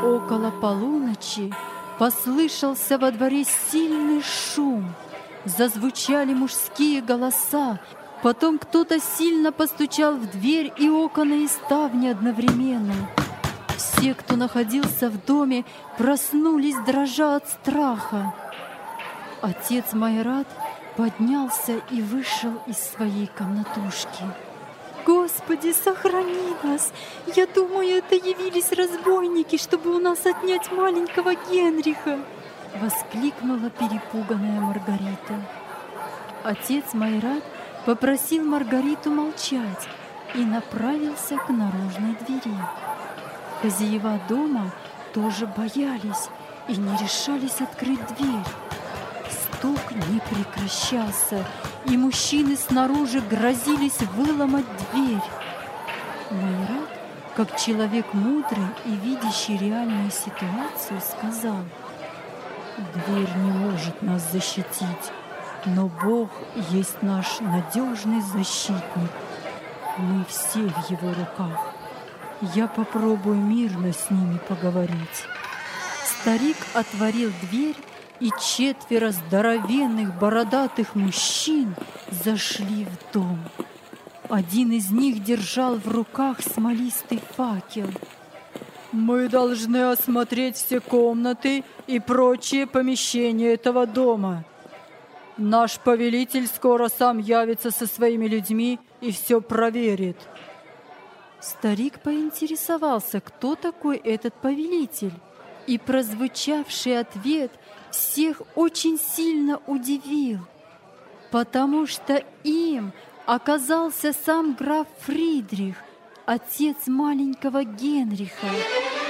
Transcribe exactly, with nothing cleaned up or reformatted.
Около полуночи послышался во дворе сильный шум. Зазвучали мужские голоса. Потом кто-то сильно постучал в дверь и окна и ставни одновременно. Все, кто находился в доме, проснулись, дрожа от страха. Отец Майрат поднялся и вышел из своей комнатушки. «Господи, сохрани нас! Я думаю, это явились разбойники, чтобы у нас отнять маленького Генриха!» — воскликнула перепуганная Маргарита. Отец Майрат попросил Маргариту молчать и направился к наружной двери. Хозяева дома тоже боялись и не решались открыть дверь. Стук не прекращался, и мужчины снаружи грозились выломать дверь. Майрат, как человек мудрый и видящий реальную ситуацию, сказал: «Дверь не может нас защитить, но Бог есть наш надежный защитник. Мы все в Его руках. Я попробую мирно с ними поговорить». Старик отворил дверь, и четверо здоровенных бородатых мужчин зашли в дом. Один из них держал в руках смолистый факел. «Мы должны осмотреть все комнаты и прочие помещения этого дома. Наш повелитель скоро сам явится со своими людьми и все проверит». Старик поинтересовался, кто такой этот повелитель, и прозвучавший ответ всех очень сильно удивил, потому что им оказался сам граф Фридрих, отец маленького Генриха.